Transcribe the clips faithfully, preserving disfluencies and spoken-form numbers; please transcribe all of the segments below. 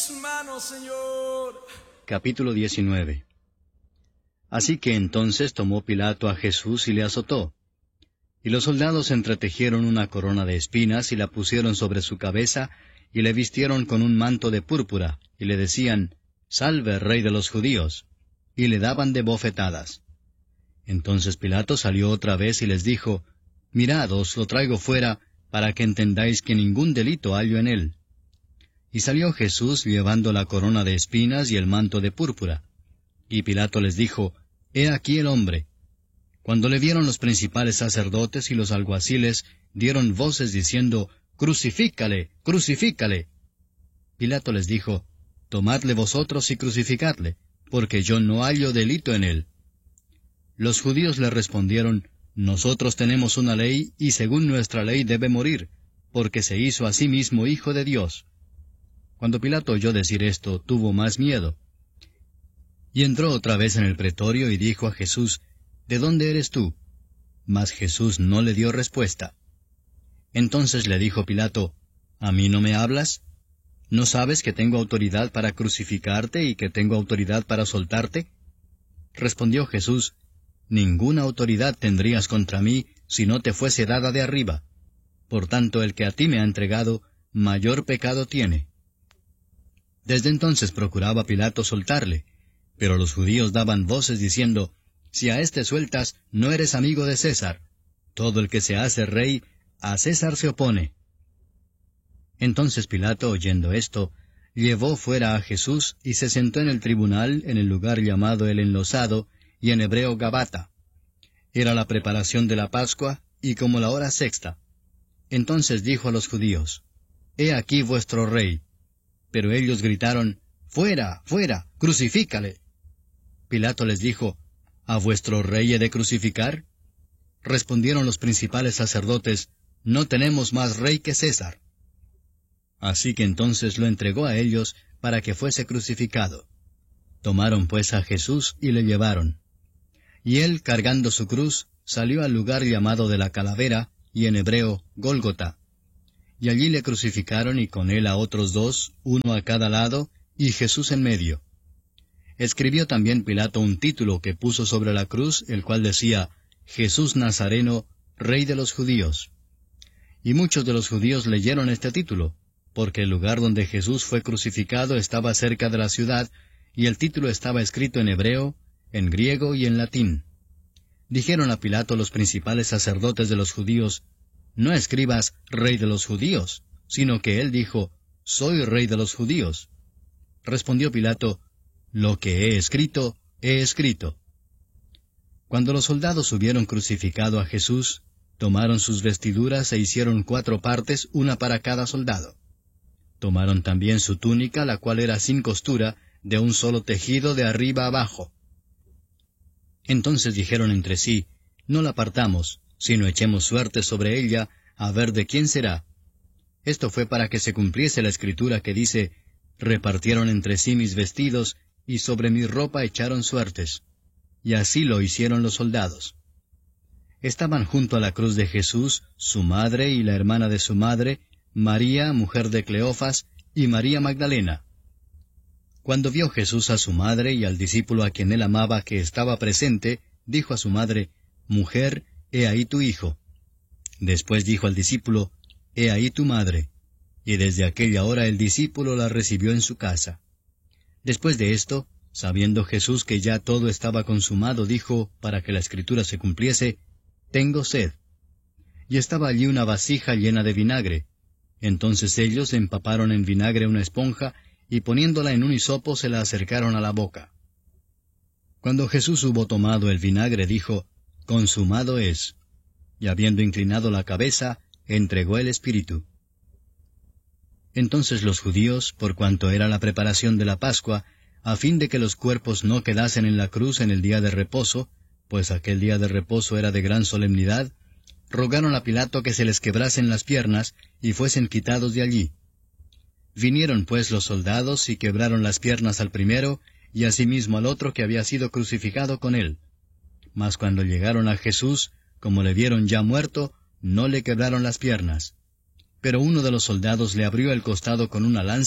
mis manos, Señor. Capítulo diecinueve. Así que entonces tomó Pilato a Jesús y le azotó. Y los soldados entretejieron una corona de espinas y la pusieron sobre su cabeza, y le vistieron con un manto de púrpura, y le decían, «Salve, Rey de los judíos», y le daban de bofetadas. Entonces Pilato salió otra vez y les dijo, «Mirad, os lo traigo fuera, para que entendáis que ningún delito hallo en él». Y salió Jesús llevando la corona de espinas y el manto de púrpura. Y Pilato les dijo, «He aquí el hombre». Cuando le vieron los principales sacerdotes y los alguaciles, dieron voces diciendo, «Crucifícale, crucifícale». Pilato les dijo, «Tomadle vosotros y crucificadle, porque yo no hallo delito en él». Los judíos le respondieron, «Nosotros tenemos una ley, y según nuestra ley debe morir, porque se hizo a sí mismo hijo de Dios». Cuando Pilato oyó decir esto, tuvo más miedo. Y entró otra vez en el pretorio y dijo a Jesús, «¿De dónde eres tú?» Mas Jesús no le dio respuesta. Entonces le dijo Pilato, «¿A mí no me hablas? ¿No sabes que tengo autoridad para crucificarte y que tengo autoridad para soltarte?» Respondió Jesús, «Ninguna autoridad tendrías contra mí si no te fuese dada de arriba. Por tanto, el que a ti me ha entregado, mayor pecado tiene». Desde entonces procuraba Pilato soltarle, pero los judíos daban voces diciendo, «Si a éste sueltas, no eres amigo de César. Todo el que se hace rey, a César se opone». Entonces Pilato, oyendo esto, llevó fuera a Jesús y se sentó en el tribunal en el lugar llamado el Enlosado, y en hebreo Gabata. Era la preparación de la Pascua, y como la hora sexta. Entonces dijo a los judíos, «He aquí vuestro rey». Pero ellos gritaron, «¡Fuera, fuera, crucifícale!». Pilato les dijo, «¿A vuestro rey he de crucificar?». Respondieron los principales sacerdotes, «No tenemos más rey que César». Así que entonces lo entregó a ellos para que fuese crucificado. Tomaron pues a Jesús y le llevaron. Y él, cargando su cruz, salió al lugar llamado de la Calavera, y en hebreo, Gólgota. Y allí le crucificaron y con él a otros dos, uno a cada lado, y Jesús en medio. Escribió también Pilato un título que puso sobre la cruz, el cual decía, «Jesús Nazareno, Rey de los Judíos». Y muchos de los judíos leyeron este título, porque el lugar donde Jesús fue crucificado estaba cerca de la ciudad, y el título estaba escrito en hebreo, en griego y en latín. Dijeron a Pilato los principales sacerdotes de los judíos, «No escribas Rey de los judíos», sino que él dijo, «Soy Rey de los judíos». Respondió Pilato, «Lo que he escrito, he escrito». Cuando los soldados hubieron crucificado a Jesús, tomaron sus vestiduras e hicieron cuatro partes, una para cada soldado. Tomaron también su túnica, la cual era sin costura, de un solo tejido de arriba abajo. Entonces dijeron entre sí, «No la partamos, sino echemos suerte sobre ella, a ver de quién será». Esto fue para que se cumpliese la escritura que dice, «Repartieron entre sí mis vestidos, y sobre mi ropa echaron suertes». Y así lo hicieron los soldados. Estaban junto a la cruz de Jesús, su madre y la hermana de su madre, María, mujer de Cleofas, y María Magdalena. Cuando vio Jesús a su madre y al discípulo a quien él amaba que estaba presente, dijo a su madre, «Mujer, he ahí tu hijo». Después dijo al discípulo, «He ahí tu madre». Y desde aquella hora el discípulo la recibió en su casa. Después de esto, sabiendo Jesús que ya todo estaba consumado, dijo, para que la escritura se cumpliese, «Tengo sed». Y estaba allí una vasija llena de vinagre. Entonces ellos empaparon en vinagre una esponja, y poniéndola en un hisopo se la acercaron a la boca. Cuando Jesús hubo tomado el vinagre, dijo, «Consumado es». Y habiendo inclinado la cabeza, entregó el espíritu. Entonces los judíos, por cuanto era la preparación de la Pascua, a fin de que los cuerpos no quedasen en la cruz en el día de reposo, pues aquel día de reposo era de gran solemnidad, rogaron a Pilato que se les quebrasen las piernas y fuesen quitados de allí. Vinieron pues los soldados y quebraron las piernas al primero, y asimismo al otro que había sido crucificado con él. Mas cuando llegaron a Jesús, como le vieron ya muerto, no le quebraron las piernas. Pero uno de los soldados le abrió el costado con una lanza,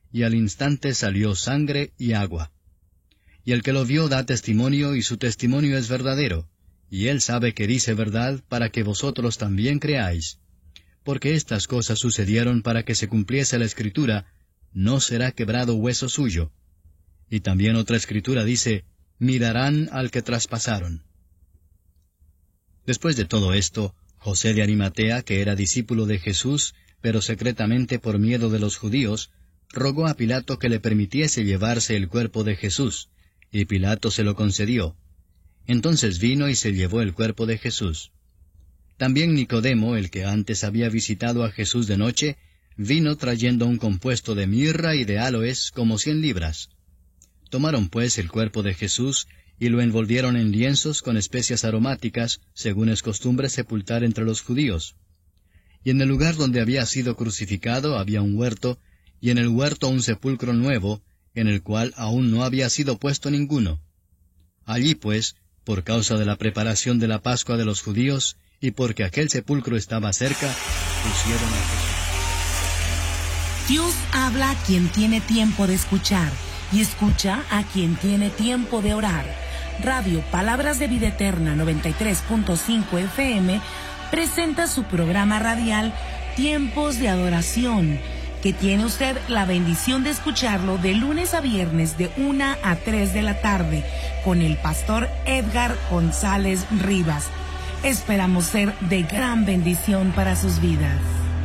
y al instante salió sangre y agua. Y el que lo vio da testimonio, y su testimonio es verdadero, y él sabe que dice verdad, para que vosotros también creáis. Porque estas cosas sucedieron para que se cumpliese la Escritura, no será quebrado hueso suyo. Y también otra Escritura dice, mirarán al que traspasaron. Después de todo esto, José de Arimatea, que era discípulo de Jesús, pero secretamente por miedo de los judíos, rogó a Pilato que le permitiese llevarse el cuerpo de Jesús, y Pilato se lo concedió. Entonces vino y se llevó el cuerpo de Jesús. También Nicodemo, el que antes había visitado a Jesús de noche, vino trayendo un compuesto de mirra y de áloes como cien libras. Tomaron pues el cuerpo de Jesús, y lo envolvieron en lienzos con especias aromáticas, según es costumbre sepultar entre los judíos. Y en el lugar donde había sido crucificado había un huerto, y en el huerto un sepulcro nuevo, en el cual aún no había sido puesto ninguno. Allí pues, por causa de la preparación de la Pascua de los judíos, y porque aquel sepulcro estaba cerca, pusieron a Jesús. Dios habla a quien tiene tiempo de escuchar, y escucha a quien tiene tiempo de orar. Radio Palabras de Vida Eterna noventa y tres punto cinco F M presenta su programa radial Tiempos de Adoración, que tiene usted la bendición de escucharlo de lunes a viernes de una a tres de la tarde con el pastor Edgar González Rivas. Esperamos ser de gran bendición para sus vidas.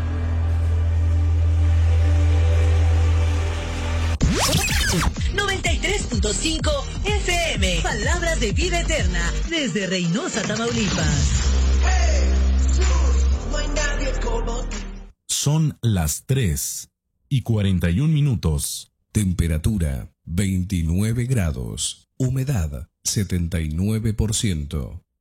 noventa y tres punto cinco F M, Palabras de Vida Eterna, desde Reynosa, Tamaulipas. Son las tres y cuarenta y un minutos. Temperatura veintinueve grados. Humedad setenta y nueve por ciento.